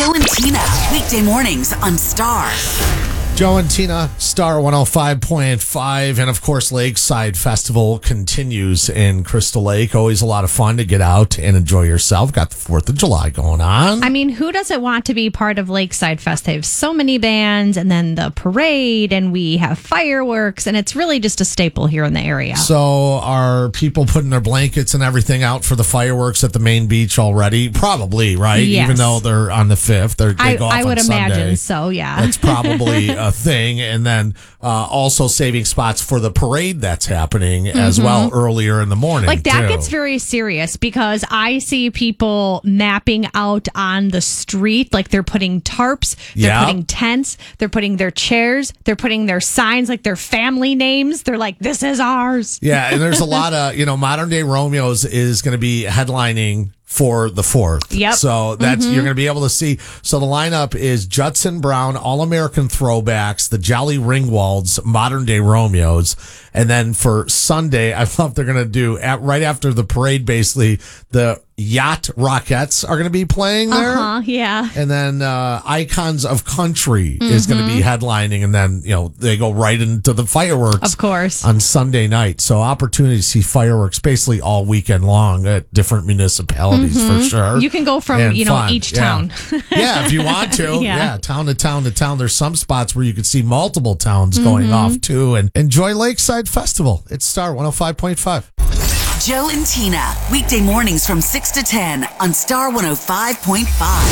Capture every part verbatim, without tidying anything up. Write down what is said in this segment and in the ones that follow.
Joe and Tina, weekday mornings on Star. Joe and Tina, Star one oh five point five. And of course, Lakeside Festival continues in Crystal Lake. Always a lot of fun to get out and enjoy yourself. Got the fourth of July going on. I mean, who doesn't want to be part of Lakeside Fest? They have so many bands, and then the parade, and we have fireworks, and it's really just a staple here in the area. So are people putting their blankets and everything out for the fireworks at the main beach already? Probably, right? Yes. Even though they're on the fifth. They're, they I, go off I would on imagine Sunday. so, yeah. That's probably a thing. And then uh, also saving spots for the parade that's happening mm-hmm. as well earlier in the morning. Like that too. gets very serious because I see people mapping out on the street. Like they're putting tarps, they're yep. putting tents, they're putting their chairs, they're putting their signs, like their family names. They're like, this is ours. Yeah, and there's a lot of, you know, Modern Day Romeos is going to be headlining for the fourth. Yep. So that's, mm-hmm. you're going to be able to see. So the lineup is Judson Brown, All-American Throwbacks, the Jolly Ringwalds, Modern Day Romeos. And then for Sunday, I love they're going to do, at, right after the parade, basically, the Yacht Rockettes are going to be playing there. Uh-huh, yeah. And then uh, Icons of Country mm-hmm. is going to be headlining. And then, you know, they go right into the fireworks. Of course. On Sunday night. So opportunity to see fireworks basically all weekend long at different municipalities mm-hmm. for sure. You can go from, and you know, fun. each yeah. town. Yeah, if you want to. yeah. yeah, town to town to town. There's some spots where you can see multiple towns mm-hmm. going off too. And enjoy Lakeside Festival. It's Star one oh five point five. Joe and Tina, weekday mornings from six to ten on Star one oh five point five.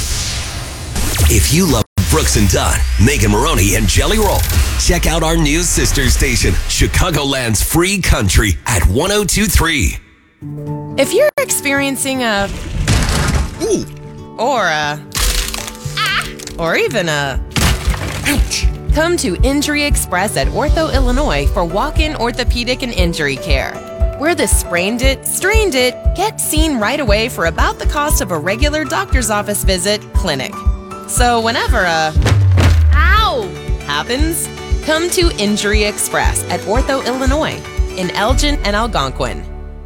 If you love Brooks and Dunn, Megan Maroney, and Jelly Roll, check out our new sister station, Chicagoland's Free Country at one oh two point three. If you're experiencing a Ooh. or a ah, or even a ouch, come to Injury Express at Ortho, Illinois for walk-in orthopedic and injury care. Where the sprained it, strained it, get seen right away for about the cost of a regular doctor's office visit clinic. So whenever a ow happens, come to Injury Express at Ortho, Illinois in Elgin and Algonquin.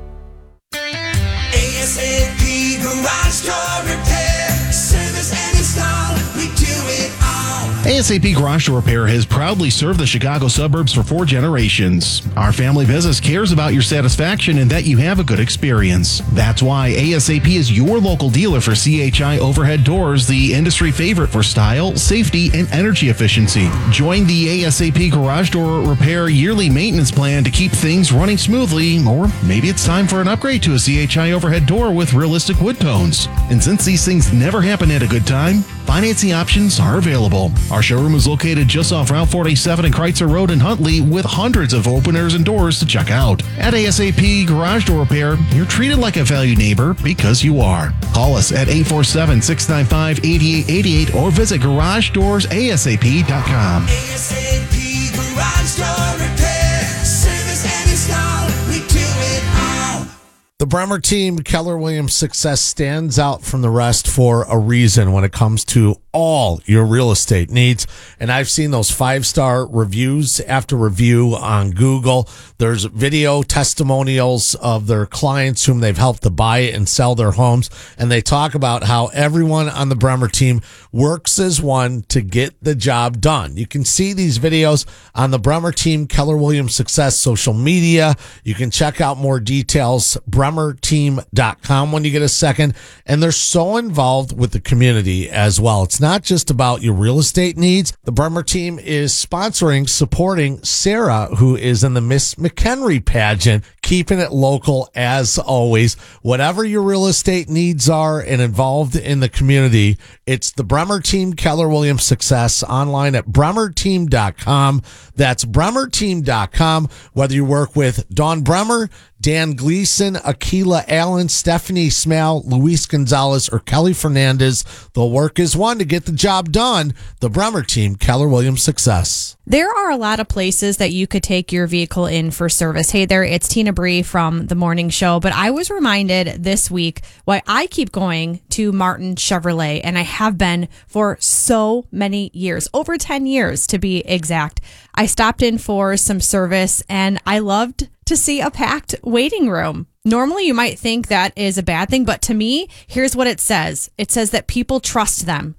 A S A P Garage Door Repair, service and install, we do it all. A S A P Garage Door Repair has proudly served the Chicago suburbs for four generations. Our family business cares about your satisfaction and that you have a good experience. That's why A S A P is your local dealer for C H I overhead doors, the industry favorite for style, safety, and energy efficiency. Join the A S A P Garage Door Repair yearly maintenance plan to keep things running smoothly, or maybe it's time for an upgrade to a C H I overhead door with realistic wood tones. And since these things never happen at a good time, financing options are available. Our showroom is located just off Route forty-seven and Kreitzer Road in Huntley with hundreds of openers and doors to check out. At A S A P Garage Door Repair, you're treated like a valued neighbor because you are. Call us at eight four seven, six nine five, eight eight eight eight or visit garage doors A S A P dot com. A S A P Garage Door Repair, service and install, we do it all. The Bremer team, Keller Williams Success, stands out from the rest for a reason when it comes to all your real estate needs. And I've seen those five-star reviews after review on Google. There's video testimonials of their clients whom they've helped to buy and sell their homes. And they talk about how everyone on the Bremer team works as one to get the job done. You can see these videos on the Bremer team, Keller Williams Success social media. You can check out more details, bremer team dot com when you get a second. And they're so involved with the community as well. It's not just about your real estate needs. The Bremer team is sponsoring, supporting Sarah, who is in the Miss McHenry pageant, keeping it local as always. Whatever your real estate needs are and involved in the community, it's the Bremer team, Keller Williams Success, online at bremer team dot com. That's bremer team dot com. Whether you work with Dawn Bremer, Dan Gleason, Akila Allen, Stephanie Smale, Luis Gonzalez, or Kelly Fernandez, they'll work as one to get the job done. The Bremer team, Keller Williams Success. There are a lot of places that you could take your vehicle in for service. Hey there, it's Tina Bree from The Morning Show. But I was reminded this week why I keep going to Martin Chevrolet, and I have been for so many years, over ten years to be exact. I stopped in for some service, and I loved to see a packed waiting room. Normally, you might think that is a bad thing, but to me, here's what it says. It says that people trust them.